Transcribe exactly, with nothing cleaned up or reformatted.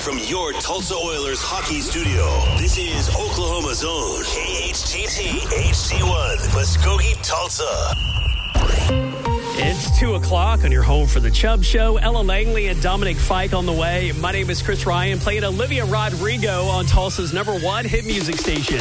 from your Tulsa Oilers hockey studio, this is Oklahoma's own K H T T H C one, Muskogee, Tulsa. It's two o'clock on your home for the Chubb Show. Ella Langley and Dominic Fike on the way. My name is Chris Ryan, playing Olivia Rodrigo on Tulsa's number one hit music station.